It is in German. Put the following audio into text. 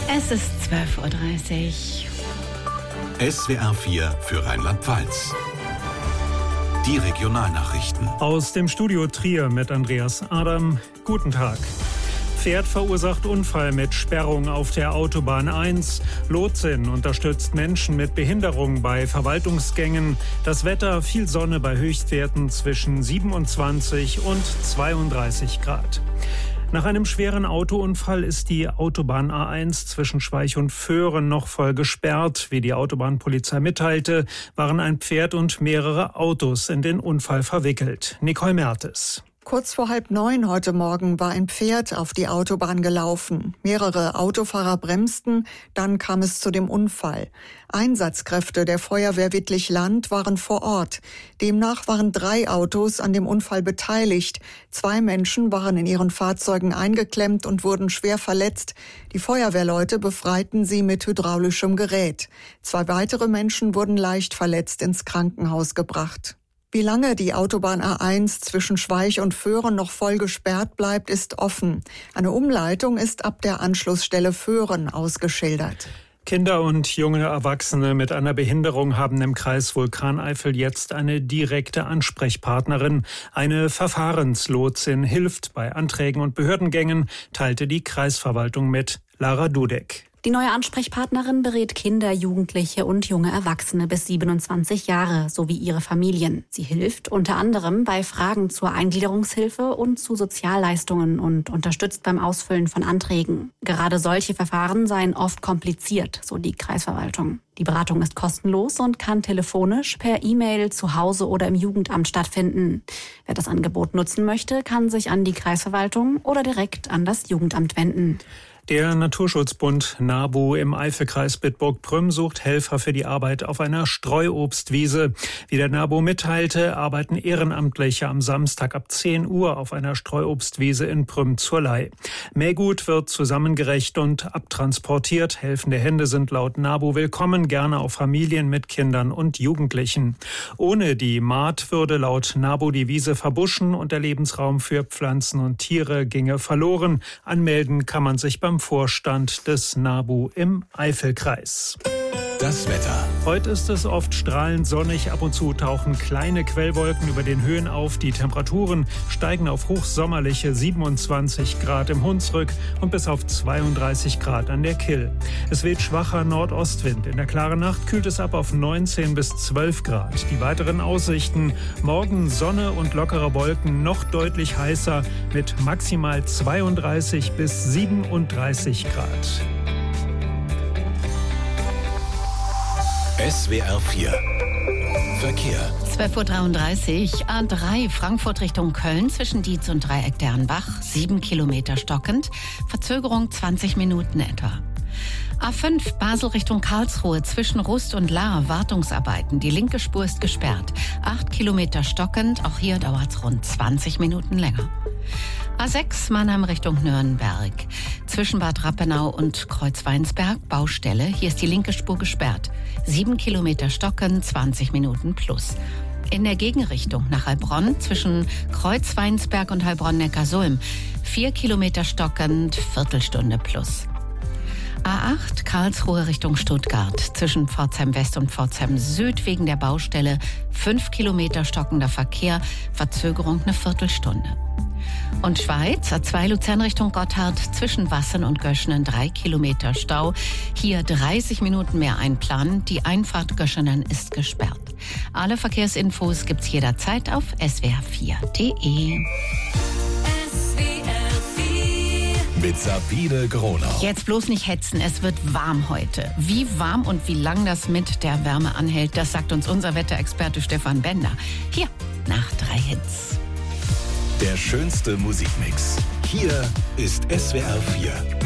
Es ist 12:30 Uhr. SWR 4 für Rheinland-Pfalz. Die Regionalnachrichten. Aus dem Studio Trier mit Andreas Adam. Guten Tag. Pferd verursacht Unfall mit Sperrung auf der Autobahn 1. Lotsin unterstützt Menschen mit Behinderung bei Verwaltungsgängen. Das Wetter, viel Sonne bei Höchstwerten zwischen 27 und 32 Grad. Nach einem schweren Autounfall ist die Autobahn A1 zwischen Schweich und Föhren noch voll gesperrt. Wie die Autobahnpolizei mitteilte, waren ein Pferd und mehrere Autos in den Unfall verwickelt. Nicole Mertes. Kurz vor 8:30 heute Morgen war ein Pferd auf die Autobahn gelaufen. Mehrere Autofahrer bremsten, dann kam es zu dem Unfall. Einsatzkräfte der Feuerwehr Wittlich-Land waren vor Ort. Demnach waren 3 Autos an dem Unfall beteiligt. 2 Menschen waren in ihren Fahrzeugen eingeklemmt und wurden schwer verletzt. Die Feuerwehrleute befreiten sie mit hydraulischem Gerät. 2 weitere Menschen wurden leicht verletzt ins Krankenhaus gebracht. Wie lange die Autobahn A1 zwischen Schweich und Föhren noch voll gesperrt bleibt, ist offen. Eine Umleitung ist ab der Anschlussstelle Föhren ausgeschildert. Kinder und junge Erwachsene mit einer Behinderung haben im Kreis Vulkaneifel jetzt eine direkte Ansprechpartnerin. Eine Verfahrenslotsin hilft bei Anträgen und Behördengängen, teilte die Kreisverwaltung mit. Lara Dudek. Die neue Ansprechpartnerin berät Kinder, Jugendliche und junge Erwachsene bis 27 Jahre sowie ihre Familien. Sie hilft unter anderem bei Fragen zur Eingliederungshilfe und zu Sozialleistungen und unterstützt beim Ausfüllen von Anträgen. Gerade solche Verfahren seien oft kompliziert, so die Kreisverwaltung. Die Beratung ist kostenlos und kann telefonisch, per E-Mail, zu Hause oder im Jugendamt stattfinden. Wer das Angebot nutzen möchte, kann sich an die Kreisverwaltung oder direkt an das Jugendamt wenden. Der Naturschutzbund NABU im Eifelkreis Bitburg-Prüm sucht Helfer für die Arbeit auf einer Streuobstwiese. Wie der NABU mitteilte, arbeiten Ehrenamtliche am Samstag ab 10 Uhr auf einer Streuobstwiese in Prüm-zur-Ley. Mähgut wird zusammengerecht und abtransportiert. Helfende Hände sind laut NABU willkommen, gerne auch Familien mit Kindern und Jugendlichen. Ohne die Maat würde laut NABU die Wiese verbuschen und der Lebensraum für Pflanzen und Tiere ginge verloren. Anmelden kann man sich beim Vorstand des NABU im Eifelkreis. Das Wetter. Heute ist es oft strahlend sonnig, ab und zu tauchen kleine Quellwolken über den Höhen auf. Die Temperaturen steigen auf hochsommerliche 27 Grad im Hunsrück und bis auf 32 Grad an der Kill. Es weht schwacher Nordostwind. In der klaren Nacht kühlt es ab auf 19 bis 12 Grad. Die weiteren Aussichten: morgen Sonne und lockere Wolken, noch deutlich heißer mit maximal 32 bis 37 Grad. SWR 4 Verkehr. 12:33 Uhr, A3 Frankfurt Richtung Köln zwischen Dietz und Dreieck Dernbach, 7 Kilometer stockend, Verzögerung 20 Minuten etwa. A5 Basel Richtung Karlsruhe zwischen Rust und Lahr, Wartungsarbeiten. Die linke Spur ist gesperrt. 8 Kilometer stockend, auch hier dauert es rund 20 Minuten länger. A6 Mannheim Richtung Nürnberg. Zwischen Bad Rappenau und Kreuzweinsberg, Baustelle. Hier ist die linke Spur gesperrt. 7 Kilometer stockend, 20 Minuten plus. In der Gegenrichtung nach Heilbronn zwischen Kreuzweinsberg und Heilbronn-Neckarsulm. 4 Kilometer stockend, Viertelstunde plus. A8 Karlsruhe Richtung Stuttgart. Zwischen Pforzheim West und Pforzheim Süd wegen der Baustelle 5 Kilometer stockender Verkehr, Verzögerung eine Viertelstunde. Und Schweiz, A2 Luzern Richtung Gotthard, zwischen Wassen und Göschenen 3 Kilometer Stau. Hier 30 Minuten mehr einplanen. Die Einfahrt Göschenen ist gesperrt. Alle Verkehrsinfos gibt's jederzeit auf swr4.de. Mit Sabine Gronau. Jetzt bloß nicht hetzen, es wird warm heute. Wie warm und wie lang das mit der Wärme anhält, das sagt uns unser Wetterexperte Stefan Bender. Hier, nach 3 Hits. Der schönste Musikmix. Hier ist SWR 4.